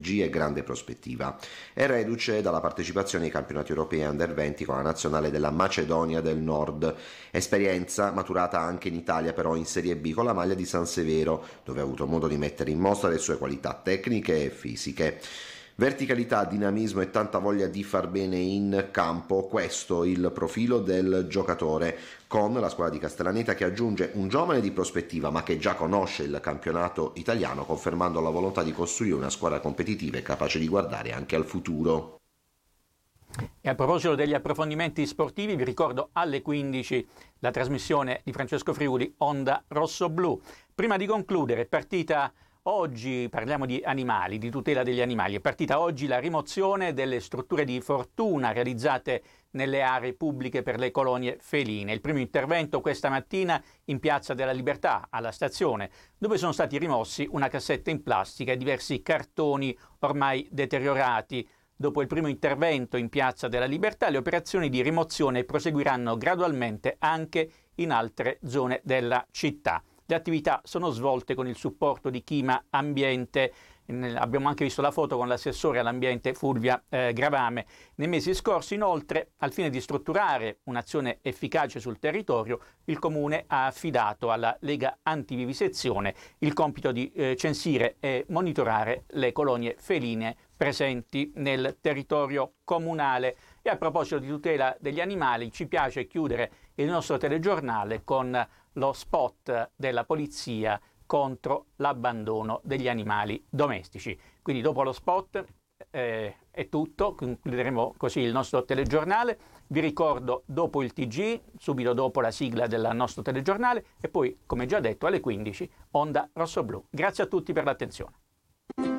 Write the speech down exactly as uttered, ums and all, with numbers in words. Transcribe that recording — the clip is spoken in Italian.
e grande prospettiva. È reduce dalla partecipazione ai campionati europei under venti con la nazionale della Macedonia del Nord, esperienza maturata anche in Italia però in Serie B con la maglia di San Severo, dove ha avuto modo di mettere in mostra le sue qualità tecniche e fisiche. Verticalità, dinamismo e tanta voglia di far bene in campo, questo il profilo del giocatore, con la squadra di Castellaneta che aggiunge un giovane di prospettiva ma che già conosce il campionato italiano, confermando la volontà di costruire una squadra competitiva e capace di guardare anche al futuro. E a proposito degli approfondimenti sportivi, vi ricordo alle quindici la trasmissione di Francesco Friuli, Onda Rosso-Blu. Prima di concludere, partita oggi, parliamo di animali, di tutela degli animali. È partita oggi la rimozione delle strutture di fortuna realizzate nelle aree pubbliche per le colonie feline. Il primo intervento questa mattina in Piazza della Libertà, alla stazione, dove sono stati rimossi una cassetta in plastica e diversi cartoni ormai deteriorati. Dopo il primo intervento in Piazza della Libertà, le operazioni di rimozione proseguiranno gradualmente anche in altre zone della città. Le attività sono svolte con il supporto di Chima Ambiente. Abbiamo anche visto la foto con l'assessore all'ambiente Fulvia eh, Gravame. Nei mesi scorsi, inoltre, al fine di strutturare un'azione efficace sul territorio, il Comune ha affidato alla Lega Antivivisezione il compito di eh, censire e monitorare le colonie feline presenti nel territorio comunale. E a proposito di tutela degli animali, ci piace chiudere il nostro telegiornale con lo spot della polizia contro l'abbandono degli animali domestici. Quindi dopo lo spot eh, è tutto, concluderemo così il nostro telegiornale. Vi ricordo dopo il T G, subito dopo la sigla del nostro telegiornale e poi, come già detto, alle quindici Onda Rosso-Blu. Grazie a tutti per l'attenzione.